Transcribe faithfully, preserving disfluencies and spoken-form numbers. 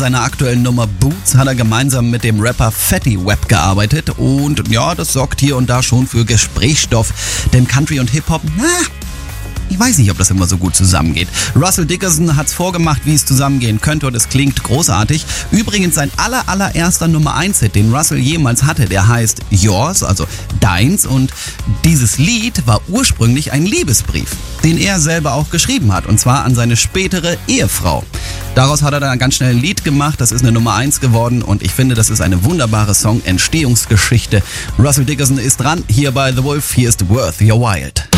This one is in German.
seiner aktuellen Nummer Boots hat er gemeinsam mit dem Rapper Fetty Wap gearbeitet und ja, das sorgt hier und da schon für Gesprächsstoff, denn Country und Hip-Hop, na, ich weiß nicht, ob das immer so gut zusammengeht. Russell Dickerson hat's vorgemacht, wie es zusammengehen könnte und es klingt großartig. Übrigens sein aller allererster Nummer eins Hit, den Russell jemals hatte, der heißt Yours, also Deins, und dieses Lied war ursprünglich ein Liebesbrief, den er selber auch geschrieben hat, und zwar an seine spätere Ehefrau. Daraus hat er dann ganz schnell ein Lied gemacht, das ist eine Nummer eins geworden und ich finde, das ist eine wunderbare Song-Entstehungsgeschichte. Russell Dickerson ist dran, hier bei The Wolf, hier ist Worth Your Wild.